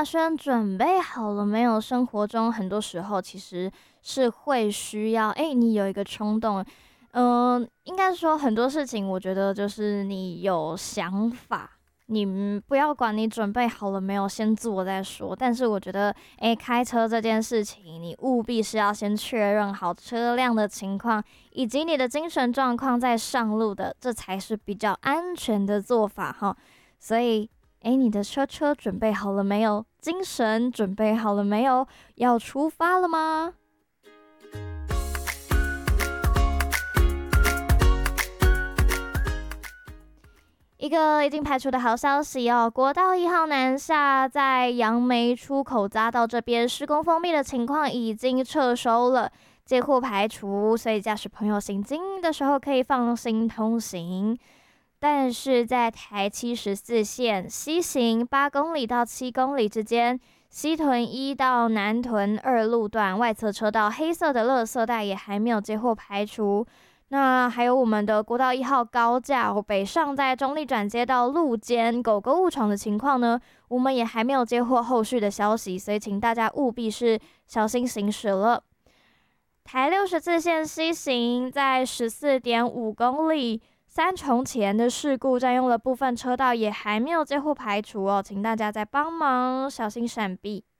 大轩准备好了没有？生活中很多时候其实是会需要，你有一个冲动，应该说很多事情，我觉得就是你有想法，你不要管你准备好了没有，先做再说。但是我觉得，开车这件事情，你务必是要先确认好车辆的情况，以及你的精神状况再上路的，这才是比较安全的做法哈。所以，你的车准备好了没有？精神准备好了没有？要出发了吗？一个已经排除的好消息哦，国道1号南下在杨梅出口匝道这边施工封闭的情况已经撤收了，借库排除，所以驾驶朋友行经的时候可以放心通行。但是在台74线西行8公里到7公里之间，西屯1到南屯2路段外侧车道黑色的垃圾袋也还没有接获排除。那还有我们的国道1号高架北上在中立转接到路肩狗狗误闯的情况呢，我们也还没有接获后续的消息，所以请大家务必是小心行驶了。台64线西行在14.5公里。三重前的事故占用了部分车道，也还没有接获排除哦，请大家再帮忙小心闪避。